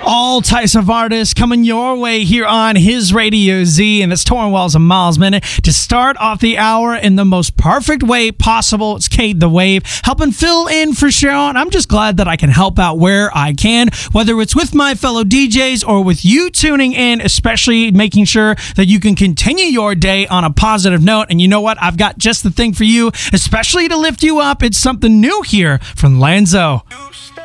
All types of artists coming your way here on his Radio Z, and it's Torn Walls and Miles Minute to start off the hour in the most perfect way possible. It's Kate the Wave helping fill in for Sharon. I'm just glad that I can help out where I can, whether it's with my fellow DJs or with you tuning in, especially making sure that you can continue your day on a positive note. And you know what? I've got just the thing for you, especially to lift you up. It's something new here from Lanzo.